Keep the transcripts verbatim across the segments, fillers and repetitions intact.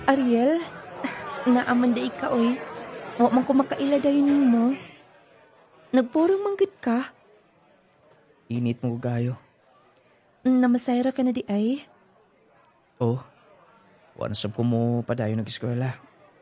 Ariel, naaman da ika oy. Wa man ko makaila dayon mo. Nagpurong manggid ka. Init mo gayo. Namasayra ka na di ay. Oh, wala sab ko mo padayon nag-eskwela.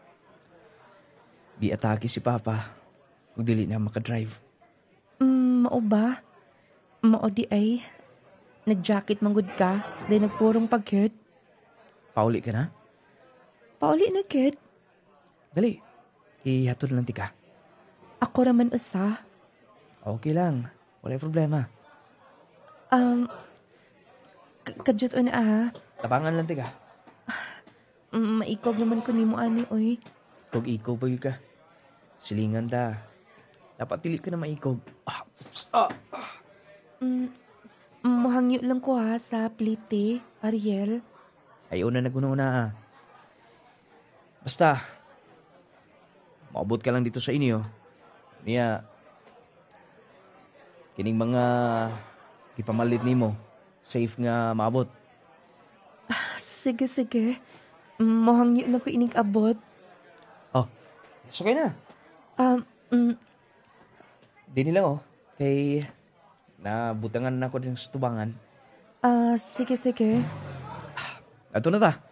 Di atake si Papa. Kung dili na makadrive. Mm, mao ba? Mao di ay. Nag-jacket manggod ka, then nagpurong pagyud. Pauli ka na? Pauli na gyud. Dali. Ihatod lang ti ka. Ako raman usa. Okay lang. Wala problema. Um, k- kadyot o na ah. Tabangan lang ti ka. Mm, maikog naman ko nimo ani oy. Kung ikaw ba yun ka? Silingan da. Dapat tili ka na maikog. Ah, oops, ah. Mm, mahangyo lang ko ha sa plite, Ariel. Ayaw na naguna-una ah. Basta, maabot ka lang dito sa inyo. Niya, kining mga ipamalit nimo, safe nga maabot. Sige, sige. Mahangyo lang ko inig abot. Oh, it's okay na. Um, mm, Dini lang oh. Kay, nabutangan na ako din sa tubangan. ah, sige, sige. Ato na ta.